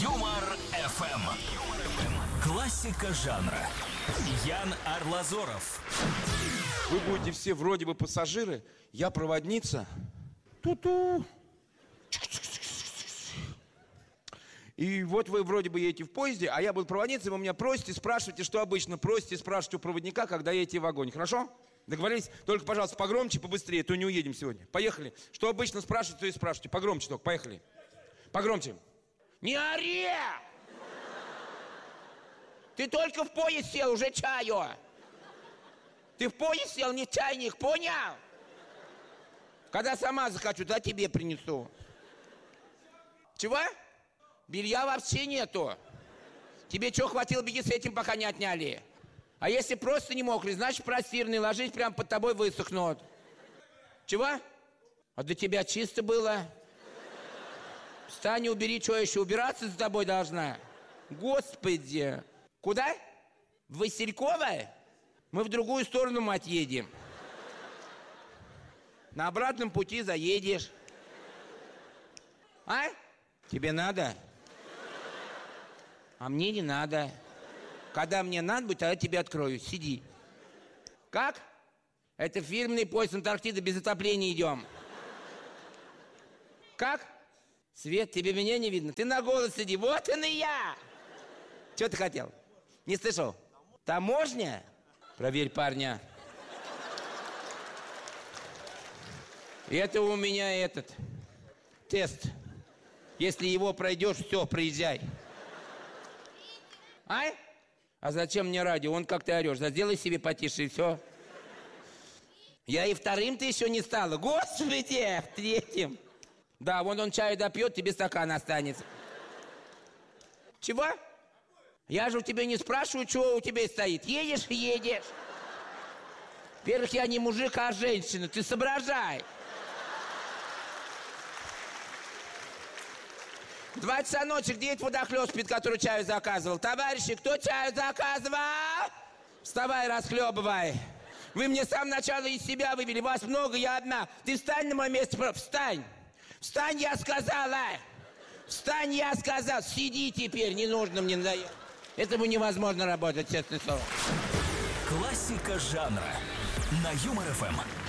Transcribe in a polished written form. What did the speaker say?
Юмор ФМ. Классика жанра. Ян Арлазоров. Вы будете все вроде бы пассажиры, я проводница. Ту-ту. И вот вы вроде бы едете в поезде, а я буду проводницей, вы меня просите, спрашиваете, что обычно просите спрашивать у проводника, когда едете в вагоне. Хорошо? Договорились? Только, пожалуйста, погромче, побыстрее, то не уедем сегодня. Поехали. Что обычно спрашиваете, то и спрашивайте. Погромче только, поехали. Погромче. Не ори! Ты только в поезд сел, уже чаю. Ты в поезд сел, не в чайник, понял? Когда сама захочу, да тебе принесу. Чего? Белья вообще нету. Тебе что хватило, беги с этим, пока не отняли. А если просто не мокрый, значит простирный, ложись прямо под тобой, высохнут. Чего? А до тебя чисто было. Встань и убери, что еще, убираться за тобой должна? Господи. Куда? В Васильково? Мы в другую сторону, мать, едем. На обратном пути заедешь. А? Тебе надо? А мне не надо. Когда мне надо будет, тогда тебе открою. Сиди. Как? Это фирменный поезд Антарктиды, без отопления идем. Как? Свет, тебе меня не видно? Ты на голос сиди. Вот он и я. Что ты хотел? Не слышал? Таможня? Проверь парня. Это у меня этот тест. Если его пройдешь, все, проезжай. А? А зачем мне радио? Вон как ты орешь. Да сделай себе потише и все. Я и вторым-то еще не стала. Господи, в третьем. Да, вон он чаю допьет, тебе стакан останется. Чего? Я же у тебя не спрашиваю, чего у тебя стоит. Едешь и едешь. Во-первых, я не мужик, а женщина. Ты соображай. 2 часа ночи, где этот водохлёб спит, который чаю заказывал? Товарищи, кто чаю заказывал? Вставай, расхлебывай. Вы мне с самого начала из себя вывели. Вас много, я одна. Ты встань на мое место. Встань. Встань, я сказала. Встань, я сказал. Сиди теперь, не нужно мне надоело. Этому невозможно работать, честное слово. Классика жанра. На Юмор ФМ.